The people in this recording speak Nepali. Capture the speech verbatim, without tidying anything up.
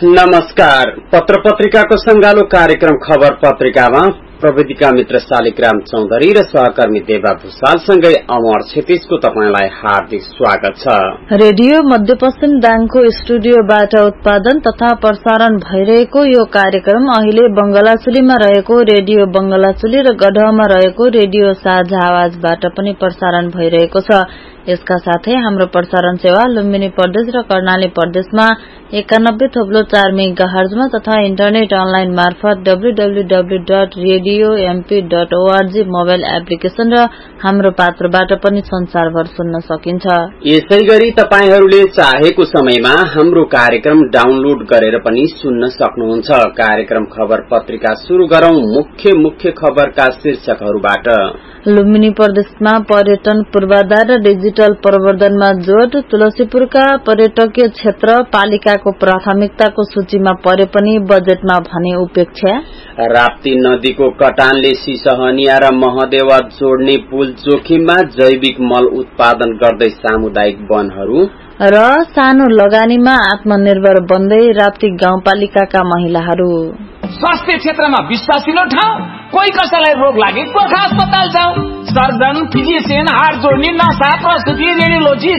नमस्कार। पत्र पत्रिकाको संगालो कार्यक्रम खबर पत्रिकामा प्रविधिका मित्र शालिग्राम चौधरी र सहकर्मी देवा भूषालसँगै अमर क्षितिजको तपाईंलाई हार्दिक स्वागत छ। रेडियो मध्यपश्चिम दाङको स्टुडियोबाट उत्पादन तथा प्रसारण भइरहेको यो कार्यक्रम अहिले बंगलाचुलीमा रहेको रेडियो बंगलाचुली र गढवामा रहेको रेडियो साझा आवाजबाट पनि प्रसारण भइरहेको छ। यसका साथै हाम्रो प्रसारण सेवा लुम्बिनी प्रदेश र कर्णाली प्रदेशमा एकानब्बे थोप्लो चार मेगाहर्जमा तथा इन्टरनेट अनलाइन मार्फत W W W dot radio MP dot ORG mobile application र हाम्रो पात्रबाट पनि संसारभर सुन्न सकिन्छ। यसैगरी तपाईहरूले चाहेको समयमा हाम्रो कार्यक्रम डाउनलोड गरेर पनि सुन्न सक्नुहुन्छ। कार्यक्रम खबर पत्रिका शुरू गरौं मुख्य मुख्य खबरका शीर्षकहरूबाट। लुम्बिनी प्रदेशमा पर्यटन पूर्वाधार र डिजिटल प्रवर्धनमा जोड। तुलसीपुरका पर्यटकीय क्षेत्र पालिकाको प्राथमिकताको सूचीमा परे पनि बजेटमा भने उपेक्षा। राप्ती नदीको कटानले सिसहनिया र महदेवा जोड्ने पुल जोखिममा, जैविक मल उत्पादन गर्दै सामुदायिक वनहरू र सानो लगानीमा आत्मनिर्भर बन्दै राप्ती गाउँपालिकाका महिलाहरू। स्वास्थ्य क्षेत्रमा विश्वासिलो ठाउँ, कोही कसैलाई रोग लागे गोर्खा अस्पताल जाऊ। सर्जन, फिजिशियन, हाड जोड्ने, नसा, प्रस्तुति, रेडियोलोजी,